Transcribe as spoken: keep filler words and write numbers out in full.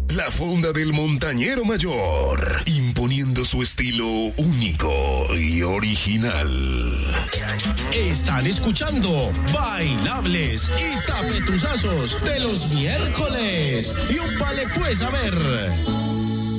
La fonda del montañero mayor, imponiendo su estilo único y original. Están escuchando Bailables y Tapetuzazos de los miércoles. Y un vale pues a ver.